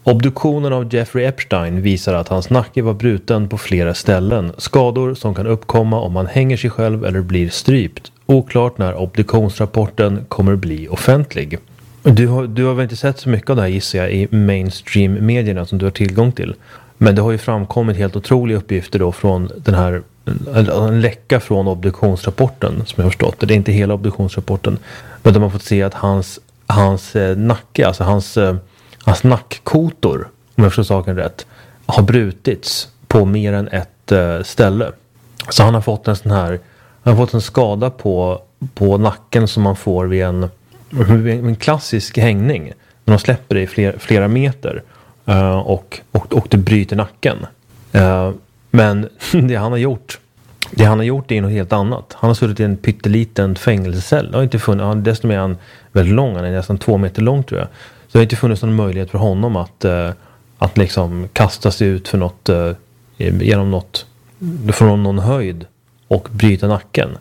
Obduktionen av Jeffrey Epstein visar att hans nacke var bruten på flera ställen. Skador som kan uppkomma om man hänger sig själv eller blir strypt. Oklart när obduktionsrapporten kommer bli offentlig. Du har väl inte sett så mycket av det här, gissar jag, i mainstream-medierna som du har tillgång till. Men det har ju framkommit helt otroliga uppgifter då från den här, en läcka från obduktionsrapporten som jag har förstått. Det är inte hela obduktionsrapporten. Men de har fått se att hans nacke, alltså hans nackkotor, om jag förstår saken rätt, har brutits på mer än ett ställe. Så han har fått en skada på nacken som man får vid en klassisk hängning. När de släpper det i flera meter och det bryter nacken. Men det han har gjort är något helt annat. Han har suttit i en pytteliten fängelsecell. Dessutom är han väldigt lång, han är nästan 2 meter lång tror jag. Så det har inte funnits någon möjlighet för honom att liksom kasta sig ut för från någon höjd och bryta nacken.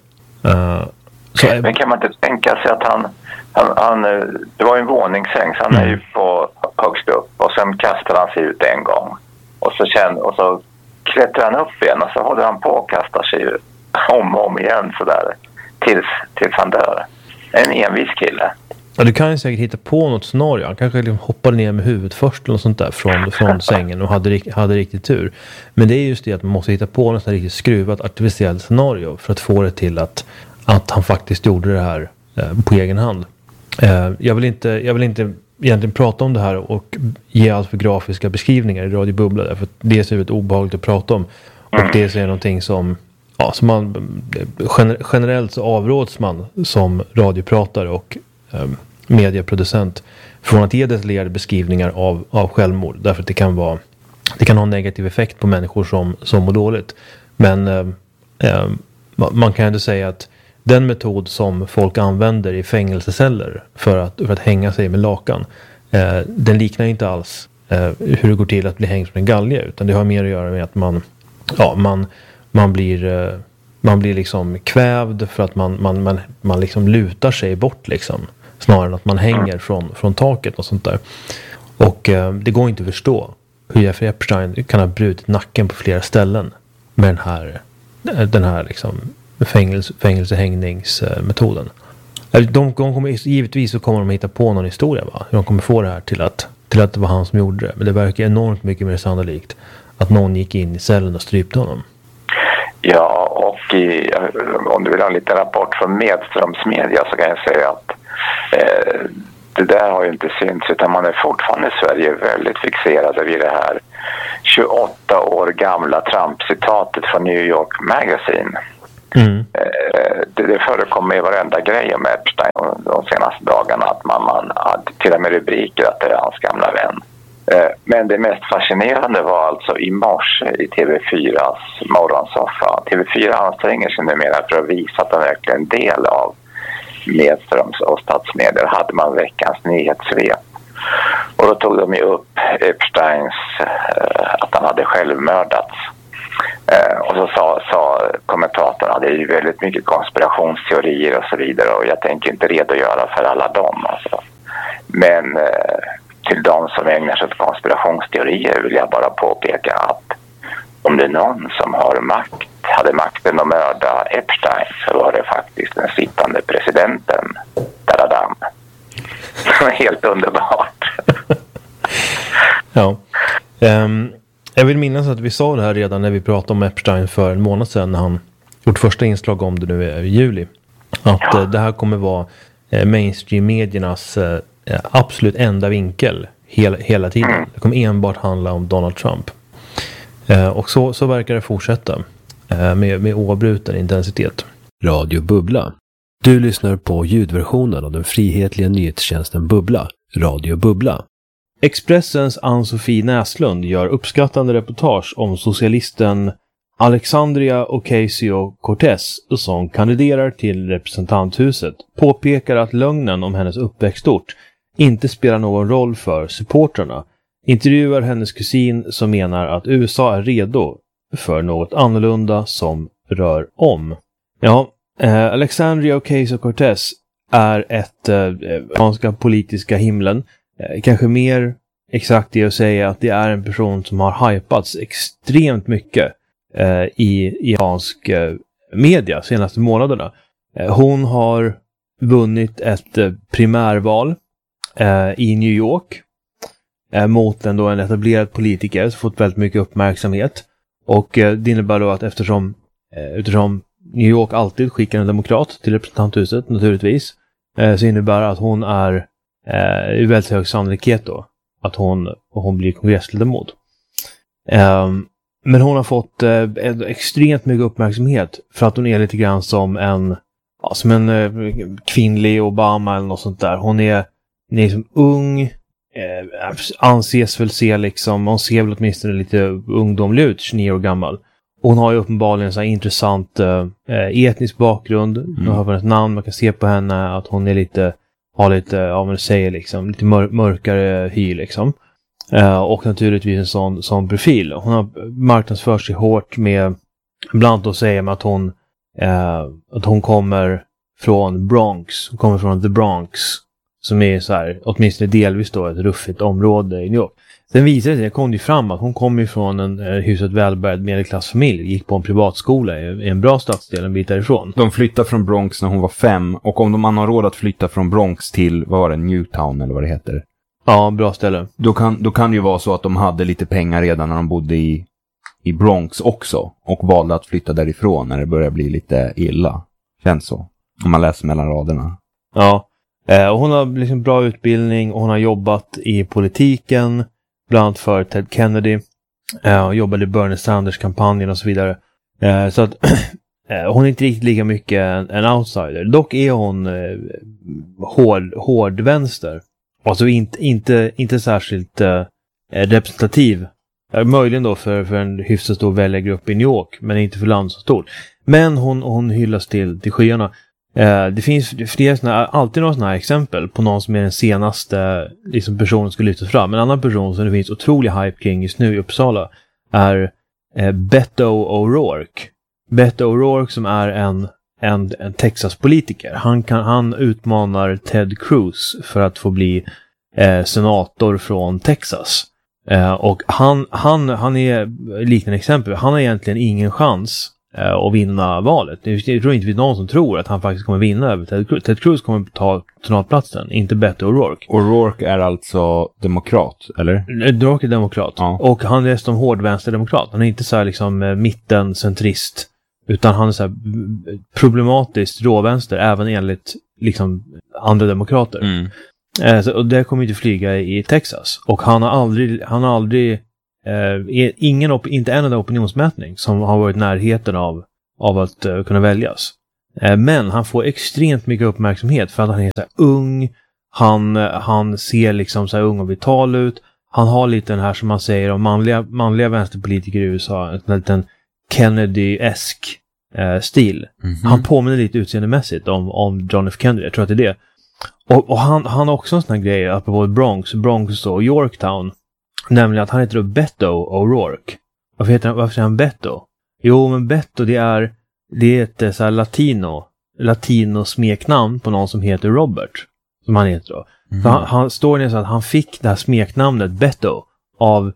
Men kan man inte tänka sig att han det var en våningssäng, så han är ju på högst upp och sen kastar han sig ut en gång och så klättrar han upp igen och så håller han på och kastar sig ut om och om igen sådär tills han dör. En envis kille. Ja, du kan ju säkert hitta på något scenario. Han kanske liksom hoppade ner med huvudet först eller något sånt där från sängen och hade riktigt tur. Men det är just det att man måste hitta på något riktigt skruvat artificiellt scenario för att få det till att han faktiskt gjorde det här på egen hand. Jag vill inte egentligen prata om det här och ge allt för grafiska beskrivningar i Radio Bubbla, därför att det är så väldigt obehagligt att prata om. Och det är någonting som man generellt så avråds man som radiopratare och medieproducent från att ge detaljerade beskrivningar av självmord, därför att det kan ha en negativ effekt på människor som mår dåligt. Men man kan ändå säga att den metod som folk använder i fängelseceller för att hänga sig med lakan, den liknar inte alls hur det går till att bli hängd från en galge, utan det har mer att göra med att man blir liksom kvävd för att man liksom lutar sig bort liksom, snarare än att man hänger från taket och sånt där. Och det går inte att förstå hur Jeffrey Epstein kan ha brutit nacken på flera ställen med den här liksom fängelsehängningsmetoden. Givetvis så kommer de att hitta på någon historia, va? De kommer få det här till att det var han som gjorde det. Men det verkar enormt mycket mer sannolikt att någon gick in i cellen och strypte honom. Ja, och om du vill ha en liten rapport från Medströms media så kan jag säga att det där har ju inte synts, utan man är fortfarande i Sverige väldigt fixerade vid det här 28 år gamla Trump-citatet från New York Magazine. Det förekommer i varenda grej om Epstein de senaste dagarna att man hade till och med rubriker att det är hans gamla vän. Men det mest fascinerande var alltså i morse i TV4s morgonsoffa. TV4 anstränger sig numera för att visa att de verkligen en del av Medströms och statsmedier hade man veckans nyhetssvep. Och då tog de ju upp Epsteins att han hade självmördats. Och så sa kommentatorerna, det är ju väldigt mycket konspirationsteorier och så vidare, och jag tänker inte redogöra för alla dem alltså. Men till de som ägnar sig åt konspirationsteorier vill jag bara påpeka att om det är någon som hade makten att mörda Epstein, så var det faktiskt den sittande presidenten. Dadadam. Det var helt underbart. Ja. Jag vill minnas att vi sa det här redan när vi pratade om Epstein för en månad sedan, när han gjort första inslag om det nu i juli. Att det här kommer vara mainstream-mediernas absolut enda vinkel hela tiden. Det kommer enbart handla om Donald Trump. Och så verkar det fortsätta med oavbruten intensitet. Radio Bubbla. Du lyssnar på ljudversionen av den frihetliga nyhetstjänsten Bubbla. Radio Bubbla. Expressens Ann-Sofie Näslund gör uppskattande reportage om socialisten Alexandria Ocasio-Cortez som kandiderar till representanthuset, påpekar att lögnen om hennes uppväxtort inte spelar någon roll för supportrarna. Intervjuar hennes kusin som menar att USA är redo för något annorlunda som rör om. Ja, Alexandria Ocasio-Cortez är ett amerikanska politiska himlen. Kanske mer exakt det att säga att det är en person som har hypats extremt mycket i iransk media senaste månaderna. Hon har vunnit ett primärval i New York mot en etablerad politiker som fått väldigt mycket uppmärksamhet. Och det innebär då att eftersom New York alltid skickar en demokrat till representanthuset naturligtvis, så innebär att hon är i väldigt hög sannolikhet då att hon blir kongressledamot. Men hon har fått extremt mycket uppmärksamhet för att hon är lite grann som en kvinnlig Obama eller något sånt där. Hon är liksom ung, anses väl se liksom, hon ser väl åtminstone lite ungdomlig ut, 29 år gammal. Hon har ju uppenbarligen en så här intressant etnisk bakgrund. Man har ett namn, man kan se på henne att hon är lite, har lite, ja man säger liksom, lite mörkare hy liksom. Och naturligtvis en sån profil. Hon har marknadsfört sig hårt med, bland annat säger man att hon kommer från Bronx. Hon kommer från The Bronx. Som är så här, åtminstone delvis då, ett ruffigt område i New York. Sen visade det kom ju fram att hon kom ifrån en huset välbärgad medelklassfamilj. Gick på en privatskola i en bra stadsdel en bit därifrån. De flyttade från Bronx när hon var 5. Och om man har råd att flytta från Bronx till, vad var det, Newtown eller vad det heter? Ja, bra ställe. Då kan det ju vara så att de hade lite pengar redan när de bodde i Bronx också. Och valde att flytta därifrån när det började bli lite illa. Känns så. Om man läser mellan raderna. Ja. Och hon har liksom bra utbildning och hon har jobbat i politiken. Bland annat för Ted Kennedy. Och jobbade i Bernie Sanders-kampanjen och så vidare. Så att hon är inte riktigt lika mycket en outsider. Dock är hon hård vänster. Alltså inte särskilt representativ. Möjligen då för en hyfsat stor väljargrupp i New York. Men inte för land så stort. Men hon hyllas till skyarna. Det finns alltid några sådana här exempel på någon som är den senaste liksom, personen som ska lyftas fram. En annan person som det finns otrolig hype kring just nu i Uppsala är Beto O'Rourke. Beto O'Rourke som är en Texas-politiker. Han utmanar Ted Cruz för att få bli senator från Texas. Och han är liknande exempel. Han har egentligen ingen chans att vinna valet. Jag tror inte det är någon som tror att han faktiskt kommer vinna över Ted Cruz. Ted Cruz kommer ta senatplatsen, inte Beto O'Rourke. O'Rourke är alltså demokrat, eller? O'Rourke är demokrat. Ja. Och han är dessutom hårdvänsterdemokrat. Han är inte så här liksom mitten-centrist, utan han är så här problematiskt råvänster, även enligt liksom andra demokrater. Och det kommer inte flyga i Texas. Och han har aldrig inte en enda opinionsmätning som har varit närheten av att kunna väljas. Men han får extremt mycket uppmärksamhet för att han är så här ung. Han ser liksom så här ung och vital ut. Han har lite den här som man säger om manliga vänsterpolitiker i USA, en liten Kennedy-esk stil. Han påminner lite utseendemässigt om John F. Kennedy, jag tror att det är det. Och han har också en sån här grej apropå Bronx och Yorktown. Nämligen att han heter Beto O'Rourke. Varför heter han Beto? Jo, men Beto det är ett så här latino smeknamn på någon som heter Robert. Som han heter då. Så han står det så att han fick det här smeknamnet Beto av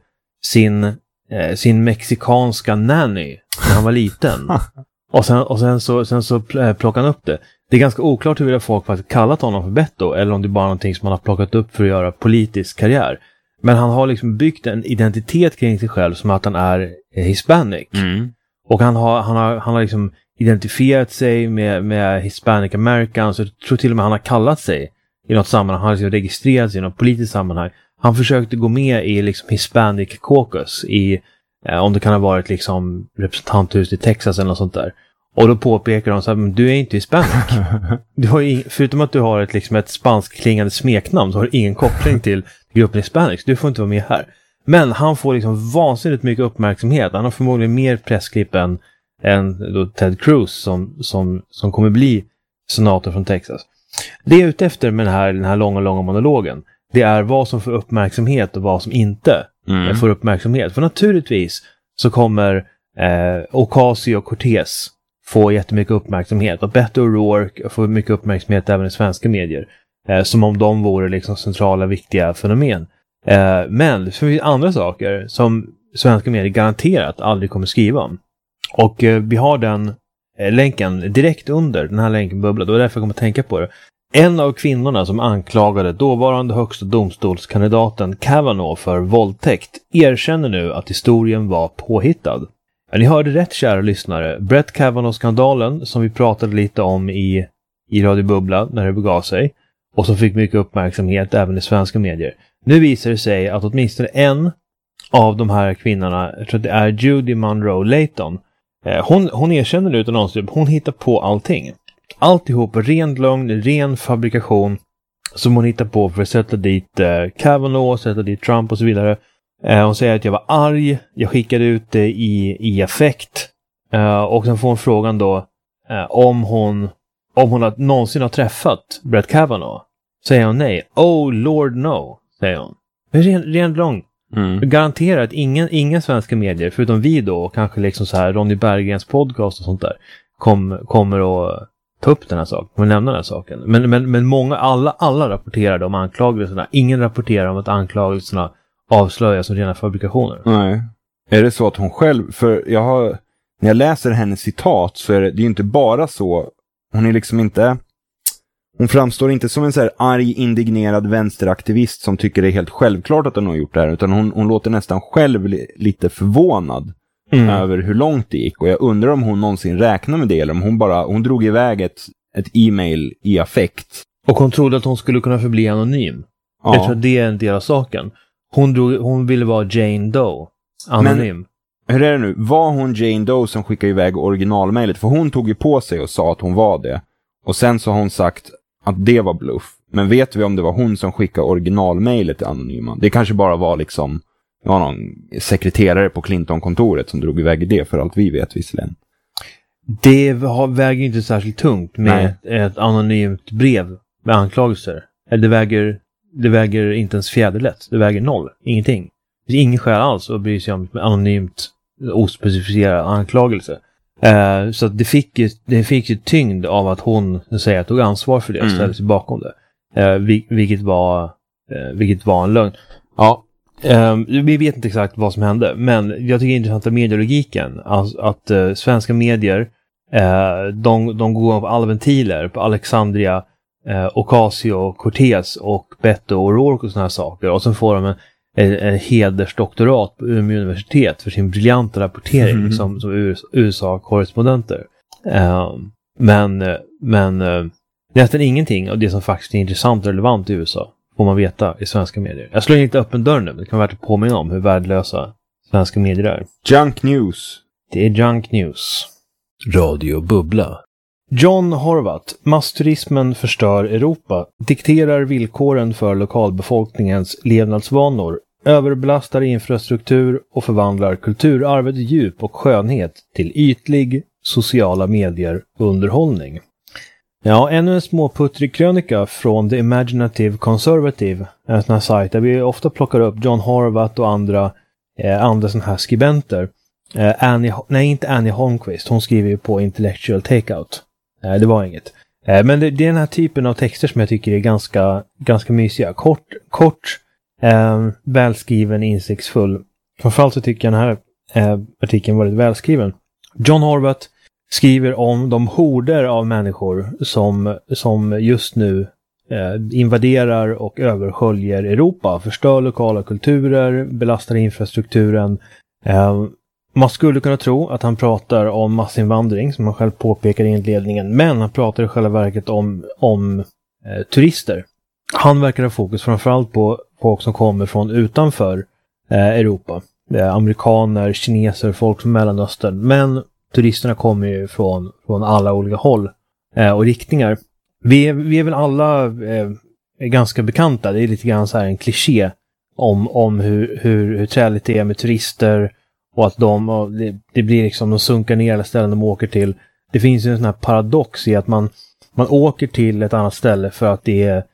sin mexikanska nanny när han var liten. och sen så plockade han upp det. Det är ganska oklart hur folk faktiskt kallat honom för Beto, eller om det är bara någonting som han har plockat upp för att göra politisk karriär. Men han har liksom byggt en identitet kring sig själv som att han är hispanic. Och han har liksom identifierat sig med Hispanic Americans. Så jag tror till och med han har kallat sig i något sammanhang. Han har liksom registrerat sig i något politiskt sammanhang. Han försökte gå med i liksom Hispanic Caucus i, om det kan ha varit liksom representanthus i Texas eller något sånt där. Och då påpekar de så här, men du är inte hispanic. Du har förutom att du har ett spanskklingande smeknamn så har du ingen koppling till gruppen hispanics. Du får inte vara med här. Men han får liksom vansinnigt mycket uppmärksamhet. Han har förmodligen mer pressklipp än då Ted Cruz som kommer bli senator från Texas. Det jag är ute efter med den här långa monologen, det är vad som får uppmärksamhet och vad som inte får uppmärksamhet. För naturligtvis så kommer Ocasio-Cortez få jättemycket uppmärksamhet. Och Beto O'Rourke får mycket uppmärksamhet även i svenska medier. Som om de vore liksom centrala, viktiga fenomen. Men det finns andra saker som svenska medier garanterat aldrig kommer skriva om. Och vi har den länken direkt under den här länken bubbla. Då är det därför jag kommer att tänka på det. En av kvinnorna som anklagade dåvarande högsta domstolskandidaten Kavanaugh för våldtäkt erkänner nu att historien var påhittad. Ja, ni hörde rätt, kära lyssnare. Brett Kavanaugh-skandalen som vi pratade lite om i Radio Bubbla när det begav sig och som fick mycket uppmärksamhet även i svenska medier. Nu visar det sig att åtminstone en av de här kvinnorna, jag tror att det är Judy Monroe Layton, hon erkänner nu utan någonsin, hon hittar på allting. Alltihop ren lögn, ren fabrikation som hon hittar på för att sätta dit Kavanaugh, sätta dit Trump och så vidare. Hon säger att jag var arg, jag skickade ut det i affekt. Och sen får hon frågan då om hon någonsin har träffat Brett Kavanaugh. Säger hon nej. Oh Lord no, säger hon. Men ren lögn. Garanterar att ingen svenska medier, förutom vi då, och kanske liksom så här Ronny Berggrens podcast och sånt där, kommer att ta upp den här saken, kommer nämna den här saken. Men många, alla rapporterar om anklagelserna. Ingen rapporterar om att anklagelserna avslöjas som rena fabrikationer. Nej. Är det så att hon själv, för när jag läser hennes citat så är det ju inte bara så, hon är liksom inte, hon framstår inte som en så här arg, indignerad vänsteraktivist som tycker det är helt självklart att hon har gjort det här, utan hon låter nästan själv lite förvånad över hur långt det gick, och jag undrar om hon någonsin räknar med det, eller om hon drog iväg ett e-mail i affekt. Och hon trodde att hon skulle kunna förbli anonym. Ja. Jag tror att det är en del av saken. Hon ville vara Jane Doe, anonym. Men hur är det nu? Var hon Jane Doe som skickade iväg originalmailet? För hon tog ju på sig och sa att hon var det. Och sen så har hon sagt att det var bluff. Men vet vi om det var hon som skickade originalmailet till anonyma? Det kanske bara var liksom någon sekreterare på Clinton-kontoret som drog iväg det, för allt vi vet visserligen. Det väger inte särskilt tungt med ett anonymt brev med anklagelser. Eller det väger inte ens fjäderlätt. Det väger 0. Ingenting. Det är ingen skäl alls att bry sig om med anonymt ospecificerad anklagelse. Så att det fick ju tyngd av att hon tog ansvar för det och ställde sig bakom det. Vilket var en lögn. Ja, vi vet inte exakt vad som hände, men jag tycker det är intressant med medielogiken. Alltså att svenska medier de går på alla ventiler på Alexandria, Ocasio-Cortez och Beto O'Rourke och såna här saker, och sen får de en hedersdoktorat på Umeå universitet för sin briljanta rapportering som USA-korrespondenter. Men nästan ingenting av det som faktiskt är intressant och relevant i USA får man veta i svenska medier. Jag slår inte öppen dörr nu, men det kan vara värt att påminna om hur värdelösa svenska medier är. Junk news. Det är junk news. Radio Bubbla. John Horvath, massturismen förstör Europa, dikterar villkoren för lokalbefolkningens levnadsvanor, överbelastar infrastruktur och förvandlar kulturarvet djup och skönhet till ytlig sociala medier underhållning. Ja, ännu en småputtrig krönika från The Imaginative Conservative, en sån här sajt där vi ofta plockar upp John Horvath och andra såna här skribenter. Inte Annie Holmqvist, hon skriver ju på Intellectual Takeout. Det var inget. Men det är den här typen av texter som jag tycker är ganska mysiga. Kort, välskriven, insiktsfull. Framförallt så tycker jag den här artikeln var lite välskriven. John Horvath skriver om de horder av människor som just nu invaderar och översköljer Europa, förstör lokala kulturer, belastar infrastrukturen. Man skulle kunna tro att han pratar om massinvandring, som han själv påpekar i inledningen, men han pratar i själva verket om turister. Han verkar ha fokus framförallt på folk som kommer från utanför Europa. Amerikaner, kineser, folk från Mellanöstern, men turisterna kommer ju från alla olika håll och riktningar. Vi är väl alla ganska bekanta, det är lite grann så här en kliché om hur träligt det är med turister. Och att det blir liksom, de sunkar ner alla ställen de åker till. Det finns ju en sån här paradox i att man åker till ett annat ställe för att det är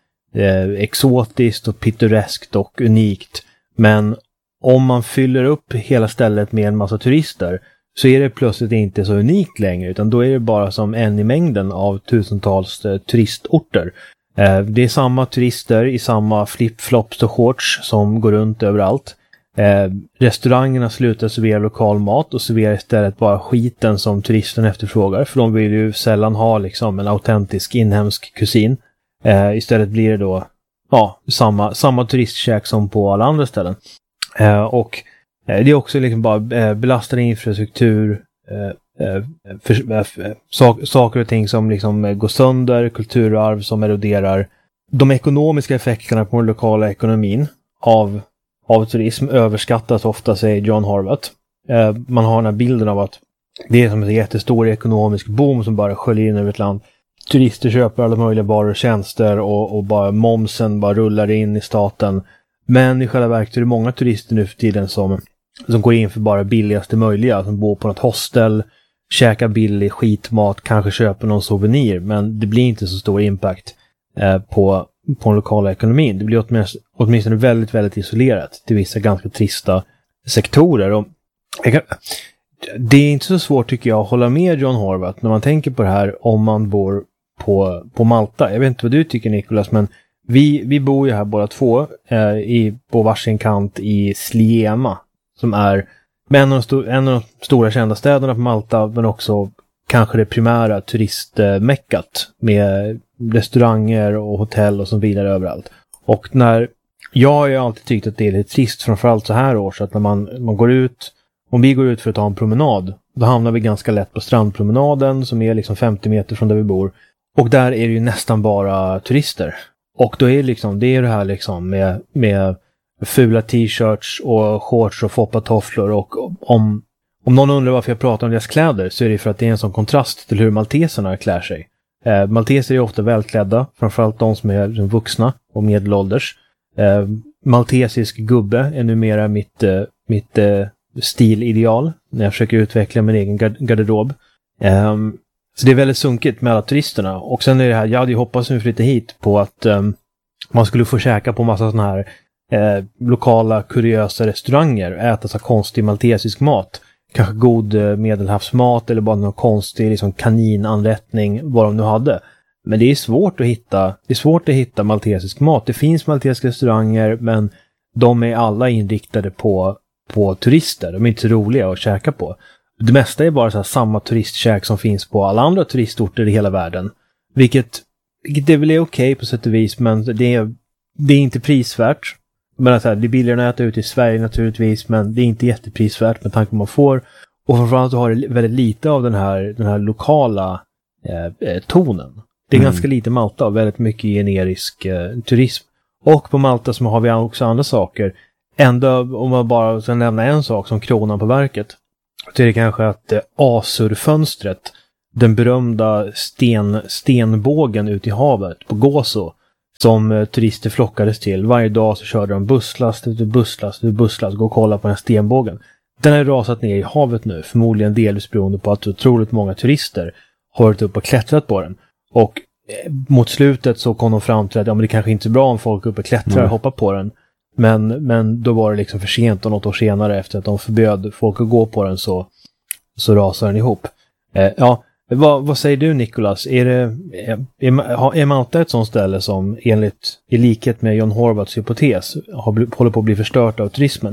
exotiskt och pittoreskt och unikt. Men om man fyller upp hela stället med en massa turister så är det plötsligt inte så unikt längre, utan då är det bara som en i mängden av tusentals turistorter. Det är samma turister i samma flip-flops och shorts som går runt överallt. Restaurangerna slutar servera lokal mat och serverar istället bara skiten som turisten efterfrågar. För de vill ju sällan ha liksom en autentisk inhemsk kusin. Istället blir det då samma turistkäk som på alla andra ställen. Och det är också liksom bara belastad infrastruktur, saker och ting som liksom går sönder, kulturarv som eroderar. De ekonomiska effekterna på den lokala ekonomin av turism överskattas ofta, säger John Horvath. Man har den här bilden av att det är som en jättestor ekonomisk boom som bara sköljer in över ett land. Turister köper alla möjliga varor och tjänster och bara momsen bara rullar in i staten. Men i själva verket är det många turister nu för tiden som går in för bara billigaste möjliga. Som bor på något hostel, käkar billig skitmat, kanske köper någon souvenir. Men det blir inte så stor impact på den lokala ekonomin. Det blir åtminstone väldigt, väldigt isolerat till vissa ganska trista sektorer. Och det är inte så svårt tycker jag att hålla med John Horvath när man tänker på det här om man bor på Malta. Jag vet inte vad du tycker, Nicholas, men vi bor ju här båda två på varsin kant i Sliema, som är en av de stora kända städerna på Malta, men också kanske det primära turistmäckat med restauranger och hotell och så vidare överallt. Och jag har ju alltid tyckt att det är lite trist, framförallt så här år, så att när man går ut, om vi går ut för att ta en promenad, då hamnar vi ganska lätt på strandpromenaden som är liksom 50 meter från där vi bor. Och där är det ju nästan bara turister. Och då är det är det här liksom med fula t-shirts och shorts och foppatofflor. Och om någon undrar varför jag pratar om deras kläder, så är det för att det är en sån kontrast till hur malteserna klär sig. Malteser är ofta välklädda, framförallt de som är vuxna och medelålders. Maltesisk gubbe är numera mitt stilideal när jag försöker utveckla min egen garderob. Så det är väldigt sunkigt med alla turisterna. Och sen är det här, jag hade ju hoppats nu flytta hit på att man skulle få käka på massa såna här lokala kuriösa restauranger, äta så konstig maltesisk mat. Kanske god medelhavsmat eller bara någon konstig liksom kaninanrättning, vad de nu hade. Men det är svårt att hitta maltesisk mat. Det finns maltesiska restauranger, men de är alla inriktade på turister. De är inte så roliga att käka på. Det mesta är bara så här samma turistkäk som finns på alla andra turistorter i hela världen. Vilket det väl är okej på sätt och vis, men det är inte prisvärt. Men alltså, det är billigare att äta ut i Sverige naturligtvis, men det är inte jätteprisvärt med tanke på vad man får. Och framförallt har det väldigt lite av den här lokala tonen. Det är ganska lite Malta och väldigt mycket generisk turism. Och på Malta så har vi också andra saker. Ändå, om man bara ska nämna en sak som kronan på verket, så är det kanske att Asurfönstret, den berömda stenbågen ut i havet på Gozo, som turister flockades till. Varje dag så körde de busslast efter busslast gå och kolla på den här stenbågen. Den har rasat ner i havet nu, förmodligen delvis beroende på att otroligt många turister har varit upp och klättrat på den. Och mot slutet så kom de fram till att det kanske inte är bra om folk uppe klättrar och hoppar på den. Men då var det liksom för sent, och något år senare efter att de förbjöd folk att gå på den så rasar den ihop. Vad säger du, Nicholas? Är Malta ett sånt ställe som i likhet med John Horvaths hypotes håller på att bli förstört av turismen?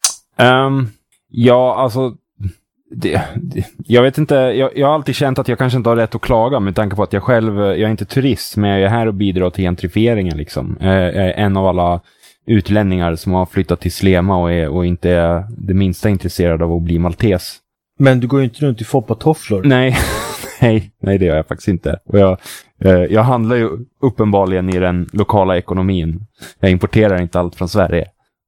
Ja, alltså jag vet inte, jag har alltid känt att jag kanske inte har rätt att klaga med tanke på att jag är inte turist, men jag är här och bidrar till gentrifieringen liksom. Jag är en av alla utlänningar som har flyttat till Slema och inte är det minsta intresserad av att bli maltes. Men du går ju inte runt i foppatofflor. Nej, det gör jag faktiskt inte. Och jag handlar ju uppenbarligen i den lokala ekonomin. Jag importerar inte allt från Sverige.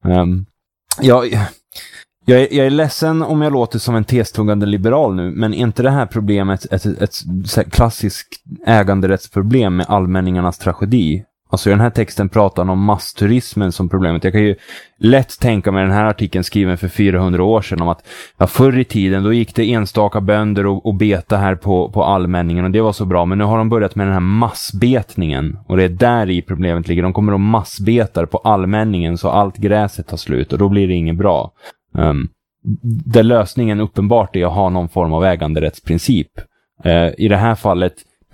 Jag är ledsen om jag låter som en testuggande liberal nu, men är inte det här problemet ett klassiskt äganderättsproblem med allmänningarnas tragedi? Alltså i den här texten pratar han om massturismen som problemet. Jag kan ju lätt tänka mig den här artikeln skriven för 400 år sedan om att förr i tiden då gick det enstaka bönder och beta här på allmänningen och det var så bra. Men nu har de börjat med den här massbetningen och det är där i problemet ligger. De kommer att massbetar på allmänningen så allt gräset tar slut och då blir det inget bra. Där lösningen uppenbart är att ha någon form av äganderättsprincip. I det här fallet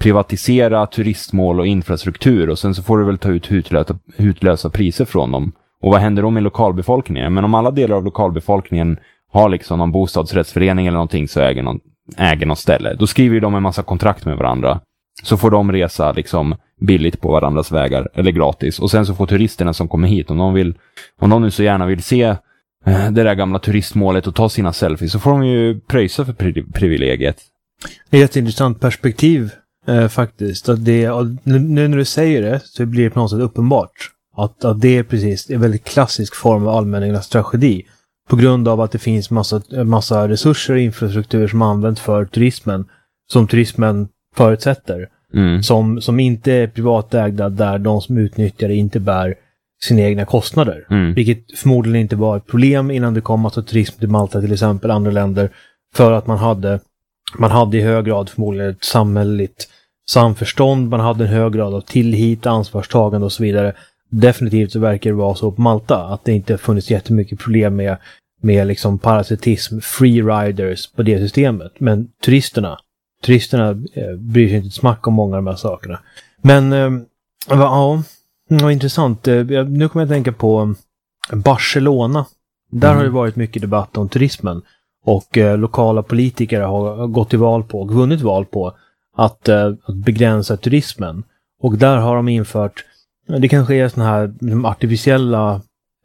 privatisera turistmål och infrastruktur och sen så får du väl ta ut hutlösa priser från dem. Och vad händer då med lokalbefolkningen? Men om alla delar av lokalbefolkningen har liksom någon bostadsrättsförening eller någonting så äger något ställe. Då skriver ju de en massa kontrakt med varandra. Så får de resa liksom billigt på varandras vägar eller gratis. Och sen så får turisterna som kommer hit, om de nu så gärna vill se det där gamla turistmålet och ta sina selfies, så får de ju pröjsa för privilegiet. Det är ett intressant perspektiv faktiskt. Att nu när du säger det så blir det på något sätt uppenbart. Att det är precis en väldigt klassisk form av allmänningarnas tragedi. På grund av att det finns massa resurser och infrastruktur som används för turismen. Som turismen förutsätter. Som inte är privatägda, där de som utnyttjar det inte bär sina egna kostnader. Vilket förmodligen inte var ett problem innan det kom alltså turism till Malta till exempel, andra länder. För att man hade i hög grad förmodligen ett samhälleligt samförstånd. Man hade en hög grad av tillit, ansvarstagande och så vidare. Definitivt så verkar det vara så på Malta att det inte funnits jättemycket problem med liksom parasitism, freeriders på det systemet. Men turisterna bryr sig inte ett smack om många av de här sakerna. Men vad intressant. Nu kommer jag att tänka på Barcelona. Där har det varit mycket debatt om turismen. Och lokala politiker har gått till val på och vunnit val på att begränsa turismen. Och där har de infört, det kanske är såna här artificiella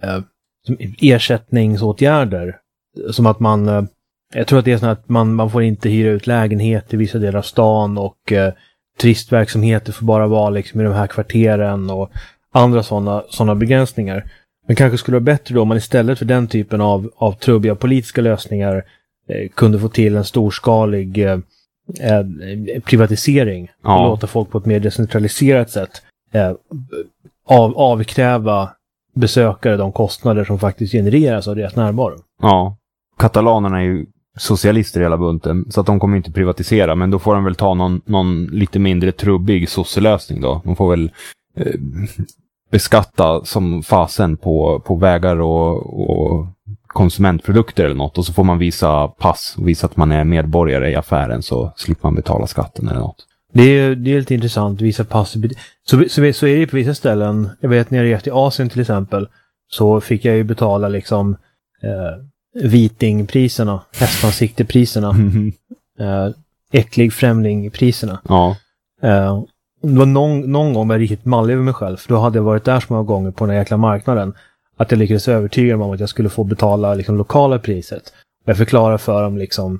ersättningsåtgärder. Som att jag tror att det är så att man får inte hyra ut lägenhet i vissa delar av stan och turistverksamheter får bara vara liksom i de här kvarteren och andra sådana begränsningar. Men kanske skulle det vara bättre då om man istället för den typen av trubbiga politiska lösningar kunde få till en storskalig privatisering och låta folk på ett mer decentraliserat sätt avkräva besökare de kostnader som faktiskt genereras av deras närvaro. Ja, katalanerna är ju socialister i hela bunten, så att de kommer inte privatisera, men då får de väl ta någon lite mindre trubbig socialösning då. De får väl beskatta som fasen på vägar och konsumentprodukter eller något, och så får man visa pass och visa att man är medborgare i affären, så slipper man betala skatten eller något. Det är lite intressant, visa pass. Så är det på vissa ställen. Jag vet när jag reste i Asien till exempel, så fick jag ju betala liksom vitingpriserna, hästansiktepriserna, äcklig främlingpriserna. Ja. Det var någon gång var jag riktigt mallig över mig själv, för då hade jag varit där så många gånger på den här jäkla marknaden att jag lyckades övertyga mig om att jag skulle få betala liksom lokala priset. Jag förklarar för dem liksom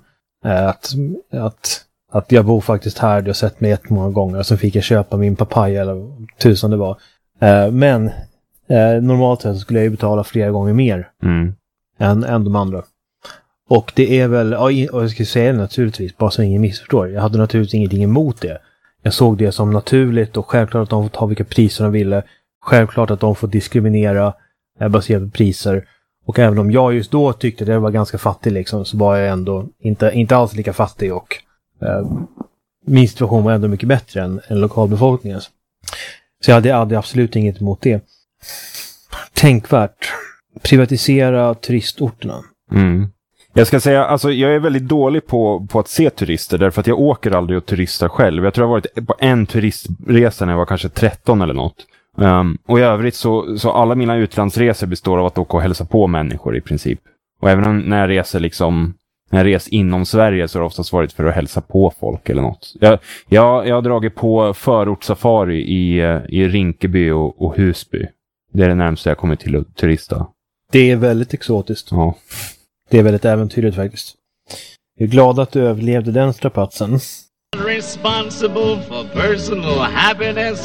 att jag bor faktiskt här, jag har sett mig jättemånga gånger, och så fick jag köpa min papaya eller tusan det var. Men normalt sett så skulle jag ju betala flera gånger mer än de andra. Och det är väl, och jag ska säga det naturligtvis, bara så ingen missförstår. Jag hade naturligtvis ingenting emot det. Jag såg det som naturligt, och självklart att de får ta vilka priser de ville. Självklart att de får diskriminera baserat på priser. Och även om jag just då tyckte att jag var ganska fattig liksom, så var jag ändå inte alls lika fattig, och min situation var ändå mycket bättre än lokalbefolkningens. Så jag hade absolut inget emot det. Tänkvärt. Privatisera turistorterna. Jag ska säga, alltså jag är väldigt dålig på att se turister, därför att jag åker aldrig och turistar själv. Jag tror jag har varit på en turistresa när jag var kanske 13 eller något. Och i övrigt så alla mina utlandsresor består av att åka och hälsa på människor i princip. Och även när jag reser inom Sverige så har det oftast varit för att hälsa på folk eller något. Jag har dragit på förortssafari i Rinkeby och Husby. Det är det närmaste jag kommer till att turista. Det är väldigt exotiskt. Ja. Det är väldigt äventyrligt faktiskt. Jag är glad att du överlevde den strapatsen. Responsible for personal happiness